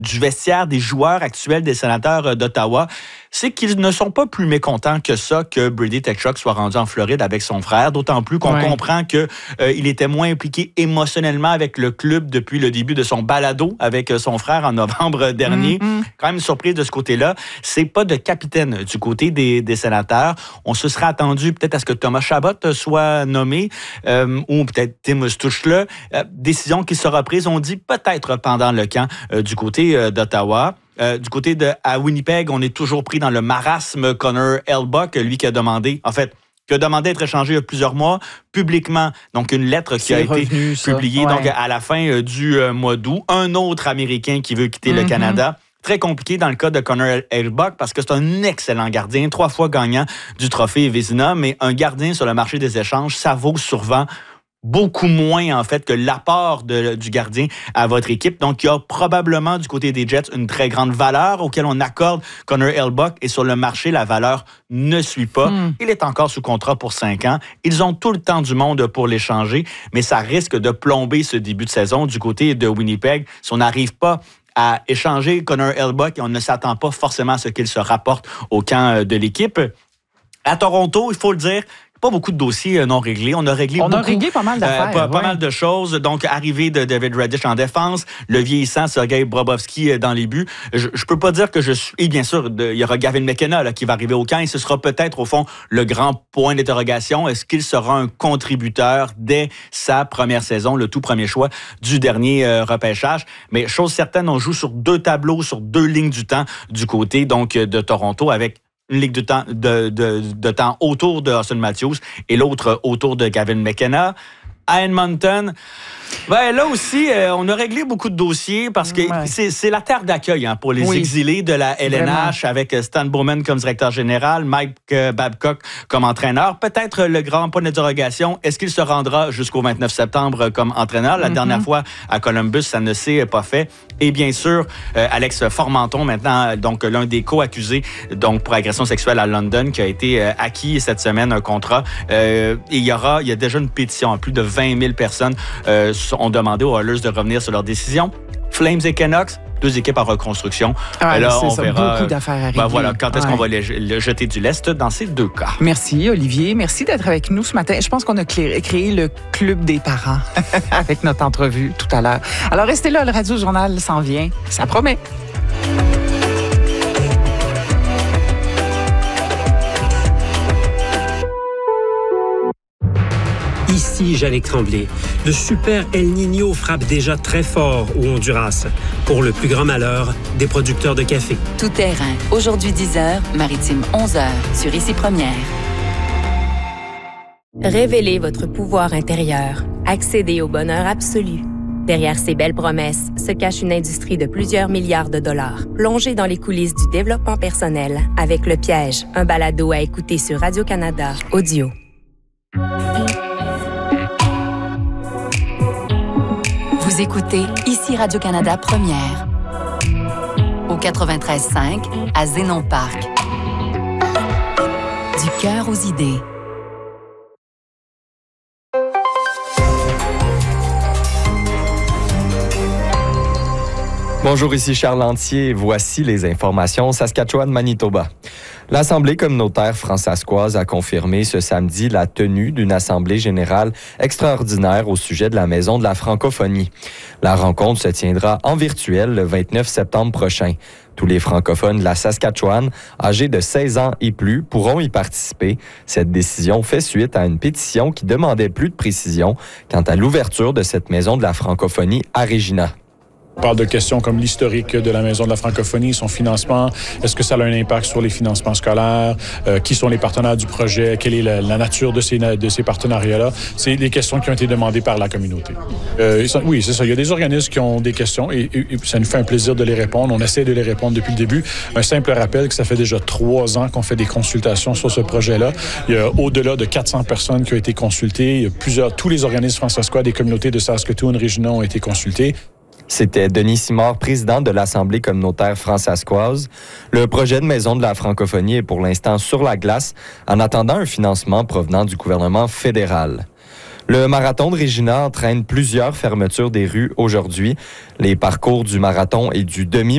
du vestiaire des joueurs actuels des Sénateurs d'Ottawa, c'est qu'ils ne sont pas plus mécontents que ça que Brady Tkachuk soit rendu en Floride avec son frère, d'autant plus qu'on comprend qu'il était moins impliqué émotionnellement avec le club depuis le début de son balado avec son frère en novembre dernier. Quand même surprise de ce côté-là. C'est pas de capitaine du côté des Sénateurs. On se serait attendu peut-être à ce que Thomas Chabot soit nommé ou peut-être Tim Stutzle. Décision qui sera prise, on dit peut-être pendant le camp du côté d'Ottawa. Du côté à Winnipeg, on est toujours pris dans le marasme. Connor Hellebuyck, lui qui a demandé d'être échangé il y a plusieurs mois publiquement. Donc, une lettre qui a été publiée donc, à la fin du mois d'août. Un autre Américain qui veut quitter le Canada. Très compliqué dans le cas de Connor Hellebuyck parce que c'est un excellent gardien, 3 fois gagnant du trophée Vezina, mais un gardien sur le marché des échanges, ça vaut souvent beaucoup moins, en fait, que l'apport du gardien à votre équipe. Donc, il y a probablement, du côté des Jets, une très grande valeur auquel on accorde Connor Hellebuyck et sur le marché, la valeur ne suit pas. Il est encore sous contrat pour 5 ans. Ils ont tout le temps du monde pour l'échanger, mais ça risque de plomber ce début de saison du côté de Winnipeg si on n'arrive pas à échanger Connor Hellebuyck et on ne s'attend pas forcément à ce qu'il se rapporte au camp de l'équipe. À Toronto, il faut le dire, pas beaucoup de dossiers non réglés. On a réglé pas mal d'affaires. Pas mal de choses. Donc, arrivée de David Raddysh en défense, le vieillissant Sergei Bobrovsky dans les buts. Je peux pas dire que je suis... Et bien sûr, il y aura Gavin McKenna là, qui va arriver au camp et ce sera peut-être, au fond, le grand point d'interrogation. Est-ce qu'il sera un contributeur dès sa première saison, le tout premier choix du dernier repêchage? Mais chose certaine, on joue sur 2 tableaux, sur 2 lignes du temps du côté donc de Toronto avec une ligue de temps autour de Austin Matthews et l'autre autour de Gavin McKenna. À Edmonton, là aussi, on a réglé beaucoup de dossiers parce que c'est la terre d'accueil pour les exilés de la LNH avec Stan Bowman comme directeur général, Mike Babcock comme entraîneur. Peut-être le grand point d'interrogation, est-ce qu'il se rendra jusqu'au 29 septembre comme entraîneur? La dernière fois à Columbus, ça ne s'est pas fait. Et bien sûr, Alex Formenton, maintenant, donc l'un des co-accusés donc pour agression sexuelle à London, qui a été acquis cette semaine un contrat. Et il y a déjà une pétition, plus de 20 000 personnes ont demandé aux Oilers de revenir sur leur décision. Flames et Canucks, 2 équipes en reconstruction. Là, on verra beaucoup d'affaires à régler. Voilà, quand est-ce qu'on va le jeter du lest dans ces 2 cas. Merci, Olivier. Merci d'être avec nous ce matin. Je pense qu'on a créé le club des parents avec notre entrevue tout à l'heure. Alors, restez là, le Radio Journal s'en vient. Ça promet. Ici Jannick Tremblay. Le super El Niño frappe déjà très fort au Honduras, pour le plus grand malheur des producteurs de café. Tout terrain, aujourd'hui 10h, maritime 11h, sur Ici Première. Révélez votre pouvoir intérieur. Accédez au bonheur absolu. Derrière ces belles promesses se cache une industrie de plusieurs milliards de dollars. Plongez dans les coulisses du développement personnel avec Le Piège, un balado à écouter sur Radio-Canada Audio. Vous écoutez Ici Radio-Canada Première. Au 93.5 à Zénon Parc. Du cœur aux idées. Bonjour, ici Charles Lantier. Voici les informations Saskatchewan-Manitoba. L'Assemblée communautaire fransaskoise a confirmé ce samedi la tenue d'une assemblée générale extraordinaire au sujet de la Maison de la francophonie. La rencontre se tiendra en virtuel le 29 septembre prochain. Tous les francophones de la Saskatchewan, âgés de 16 ans et plus, pourront y participer. Cette décision fait suite à une pétition qui demandait plus de précision quant à l'ouverture de cette Maison de la francophonie à Regina. On parle de questions comme l'historique de la Maison de la francophonie, son financement, est-ce que ça a un impact sur les financements scolaires, qui sont les partenaires du projet, quelle est la nature de ces partenariats-là. C'est des questions qui ont été demandées par la communauté. Oui, c'est ça. Il y a des organismes qui ont des questions et ça nous fait un plaisir de les répondre. On essaie de les répondre depuis le début. Un simple rappel que ça fait déjà 3 ans qu'on fait des consultations sur ce projet-là. Il y a au-delà de 400 personnes qui ont été consultées. Il y a tous les organismes fransaskois des communautés de Saskatoon, Regina ont été consultés. C'était Denis Simard, président de l'Assemblée communautaire fransaskoise. Le projet de Maison de la francophonie est pour l'instant sur la glace, en attendant un financement provenant du gouvernement fédéral. Le marathon de Regina entraîne plusieurs fermetures des rues aujourd'hui. Les parcours du marathon et du demi